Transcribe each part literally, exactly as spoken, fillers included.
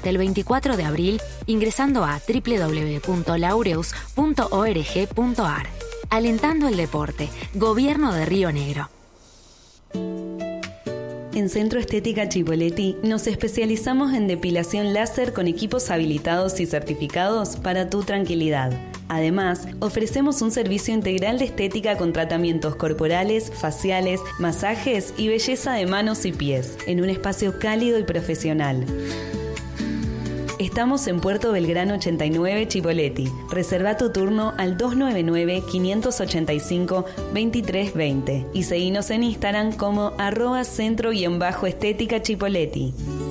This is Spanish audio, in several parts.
hasta el veinticuatro de abril ingresando a doble u doble u doble u punto laureus punto org punto ar. Alentando el deporte. Gobierno de Río Negro. En Centro Estética Chipoleti nos especializamos en depilación láser con equipos habilitados y certificados para tu tranquilidad. Además, ofrecemos un servicio integral de estética con tratamientos corporales, faciales, masajes y belleza de manos y pies, en un espacio cálido y profesional. Estamos en Puerto Belgrano ochenta y nueve, Chipoleti. Reserva tu turno al dos nueve nueve, cinco ocho cinco, dos tres dos cero y seguinos en Instagram como arroba centro-estética Chipoleti.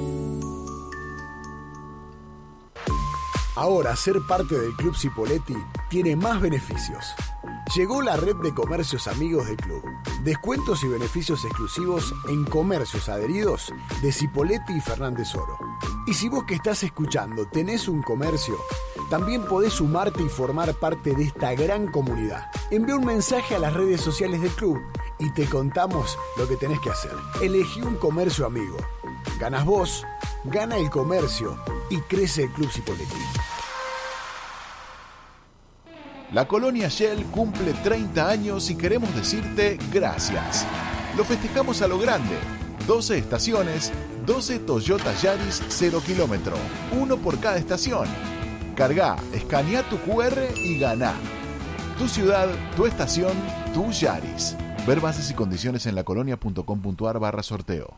Ahora ser parte del Club Cipolletti tiene más beneficios. Llegó la red de comercios amigos del club. Descuentos y beneficios exclusivos en comercios adheridos de Cipolletti y Fernández Oro. Y si vos que estás escuchando tenés un comercio, también podés sumarte y formar parte de esta gran comunidad. Envía un mensaje a las redes sociales del club y te contamos lo que tenés que hacer. Elegí un comercio amigo. Ganas vos, gana el comercio y crece el Club Cipolletti. La Colonia Shell cumple treinta años y queremos decirte gracias. Lo festejamos a lo grande. doce estaciones, doce Toyota Yaris cero kilómetro, uno por cada estación. Cargá, escanea tu cu erre y ganá. Tu ciudad, tu estación, tu Yaris. Ver bases y condiciones en lacolonia.com.ar barra sorteo.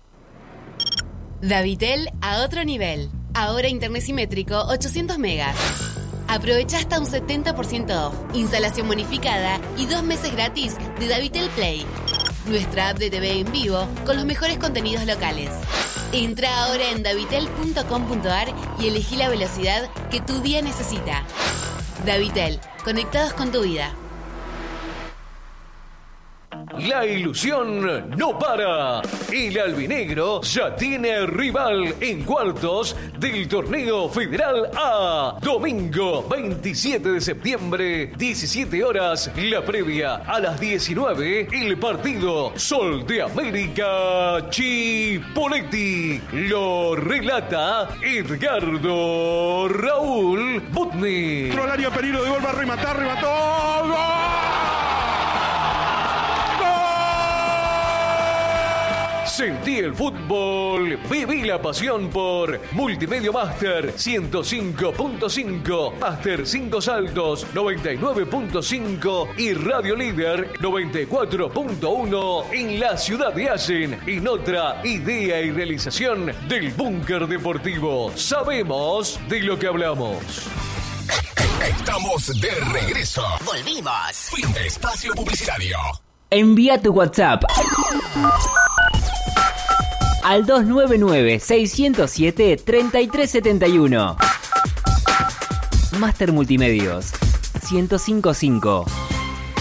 Davitel a otro nivel. Ahora internet simétrico ochocientos megas. Aprovecha hasta un setenta por ciento off, instalación bonificada y dos meses gratis de Davitel Play. Nuestra app de T V en vivo con los mejores contenidos locales. Entra ahora en davitel punto com punto ar y elegí la velocidad que tu día necesita. Davitel, conectados con tu vida. La ilusión no para. El albinegro ya tiene rival en cuartos del torneo Federal A. Domingo veintisiete de septiembre, diecisiete horas, la previa. A las diecinueve, el partido Sol de América Chipolletti. Lo relata Edgardo Raúl Butni. Trolario, peligro de gol, va a rematar, remató. ¡Gol! Sentí el fútbol, viví la pasión por Multimedia Master ciento cinco punto cinco, Master cinco Saltos noventa y nueve punto cinco y Radio Líder noventa y cuatro punto uno en la ciudad de Allen, en otra idea y realización del Búnker Deportivo. Sabemos de lo que hablamos. Estamos de regreso. Volvimos. Fin de espacio publicitario. Envía tu WhatsApp al dos nueve nueve, seis cero siete, tres tres siete uno. Master Multimedios ciento cinco punto cinco.